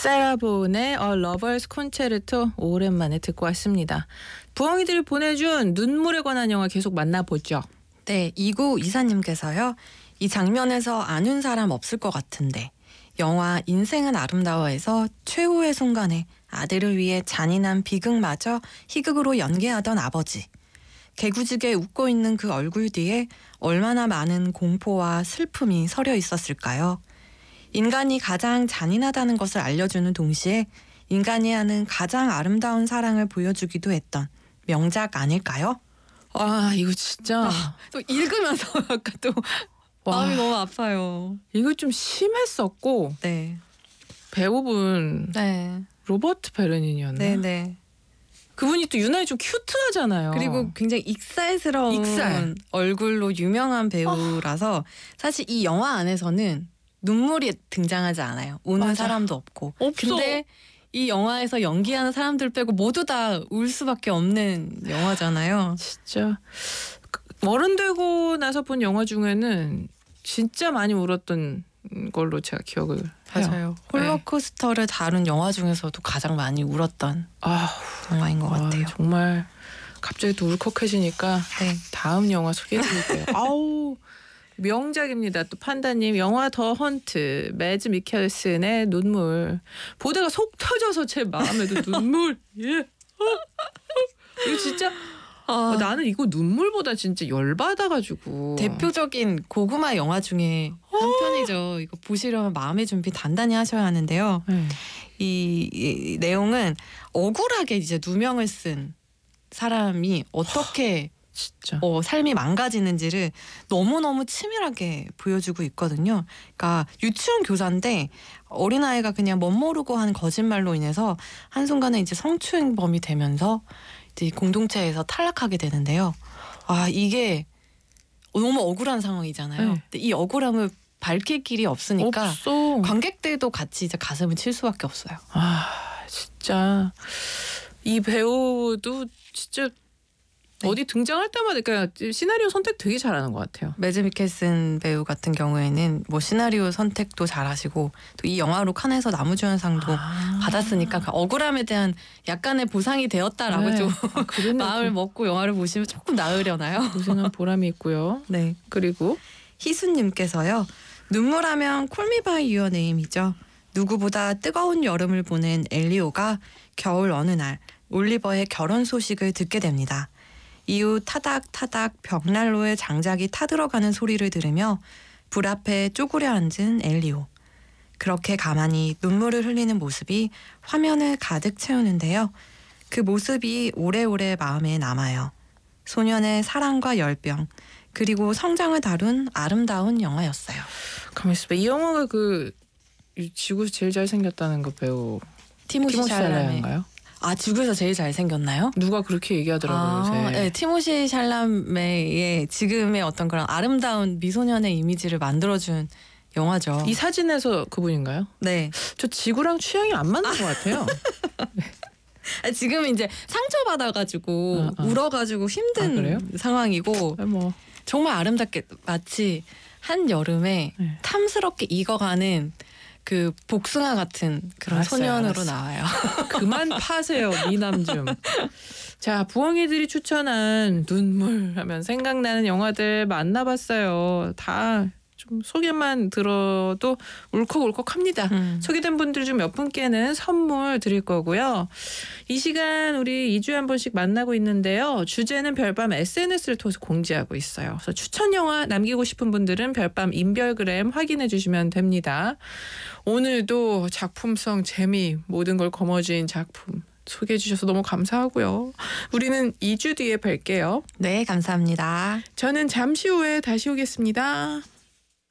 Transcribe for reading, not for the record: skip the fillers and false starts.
세라본의 A Lover's Concerto 오랜만에 듣고 왔습니다. 부엉이들이 보내준 눈물에 관한 영화 계속 만나보죠. 네, 2924님께서요. 이 장면에서 아는 사람 없을 것 같은데 영화 인생은 아름다워에서 최후의 순간에 아들을 위해 잔인한 비극마저 희극으로 연기하던 아버지. 개구지게 웃고 있는 그 얼굴 뒤에 얼마나 많은 공포와 슬픔이 서려 있었을까요? 인간이 가장 잔인하다는 것을 알려주는 동시에 인간이 하는 가장 아름다운 사랑을 보여주기도 했던 명작 아닐까요? 와, 이거 진짜 또 읽으면서 약간 또 마음이 너무 아파요. 이거 좀 심했었고 네. 배우분 네. 로버트 베르닌이었나? 네네. 그분이 또 유난히 좀 큐트하잖아요. 그리고 굉장히 익살스러운 익살. 얼굴로 유명한 배우라서 사실 이 영화 안에서는 눈물이 등장하지 않아요. 우는 맞아. 사람도 없고. 없어. 근데 이 영화에서 연기하는 사람들 빼고 모두 다 울 수밖에 없는 영화잖아요. 진짜 어른 되고 나서 본 영화 중에는 진짜 많이 울었던 걸로 제가 기억을 해요. 맞아요. 롤러코스터를 다룬 영화 중에서도 가장 많이 울었던 영화인 것 같아요. 정말 갑자기 또 울컥해지니까 네. 다음 영화 소개해드릴게요. 아우 명작입니다. 또 판다님 영화 더 헌트 매즈 미켈슨의 눈물 보다가 속 터져서 제 마음에도 눈물. 예. 이거 진짜 나는 이거 눈물보다 진짜 열받아가지고 대표적인 고구마 영화 중에 한 편이죠. 이거 보시려면 마음의 준비 단단히 하셔야 하는데요. 이 내용은 억울하게 이제 누명을 쓴 사람이 어떻게 진짜 삶이 망가지는지를 너무너무 치밀하게 보여주고 있거든요. 그러니까 유치원 교사인데 어린아이가 그냥 멋모르고 한 거짓말로 인해서 한순간에 이제 성추행범이 되면서 이제 공동체에서 탈락하게 되는데요. 이게 너무 억울한 상황이잖아요. 네. 근데 이 억울함을 밝힐 길이 없으니까 없어. 관객들도 같이 이제 가슴을 칠 수밖에 없어요. 진짜 이 배우도 진짜 어디 등장할 때마다 그러니까 시나리오 선택 되게 잘하는 것 같아요. 매즈 미켈슨 배우 같은 경우에는 뭐 시나리오 선택도 잘하시고 또 이 영화로 칸에서 나무주연상도 받았으니까 그 억울함에 대한 약간의 보상이 되었다라고 네. 좀 마음을 먹고 영화를 보시면 조금 나으려나요? 고생한 보람이 있고요. 네. 그리고 희수님께서요. 눈물하면 콜미 바이 유어 네임이죠. 누구보다 뜨거운 여름을 보낸 엘리오가 겨울 어느 날 올리버의 결혼 소식을 듣게 됩니다. 이후 타닥타닥 벽난로에 장작이 타들어가는 소리를 들으며 불 앞에 쪼그려 앉은 엘리오. 그렇게 가만히 눈물을 흘리는 모습이 화면을 가득 채우는데요. 그 모습이 오래오래 마음에 남아요. 소년의 사랑과 열병 그리고 성장을 다룬 아름다운 영화였어요. 가만히 있어봐. 이 영화가 이 지구에서 제일 잘생겼다는 그 배우 티모시 샬라메인가요? 지구에서 제일 잘생겼나요? 누가 그렇게 얘기하더라고요. 요새. 네, 티모시 샬라메의 지금의 어떤 그런 아름다운 미소년의 이미지를 만들어준 영화죠. 이 사진에서 그분인가요? 네. 저 지구랑 취향이 안 맞는 것 같아요. 지금 이제 상처받아가지고 울어가지고 힘든 상황이고 뭐 정말 아름답게 마치 한 여름에 탐스럽게 익어가는 그 복숭아 같은 그런 소년으로 나와요. 그만 파세요, 미남 좀. 자, 부엉이들이 추천한 눈물 하면 생각나는 영화들 만나봤어요. 다 좀 소개만 들어도 울컥울컥합니다. 소개된 분들 중 몇 분께는 선물 드릴 거고요. 이 시간 우리 2주에 한 번씩 만나고 있는데요. 주제는 별밤 SNS를 통해서 공지하고 있어요. 그래서 추천 영화 남기고 싶은 분들은 별밤 인별그램 확인해 주시면 됩니다. 오늘도 작품성, 재미 모든 걸 거머쥔 작품 소개해 주셔서 너무 감사하고요. 우리는 2주 뒤에 뵐게요. 네, 감사합니다. 저는 잠시 후에 다시 오겠습니다.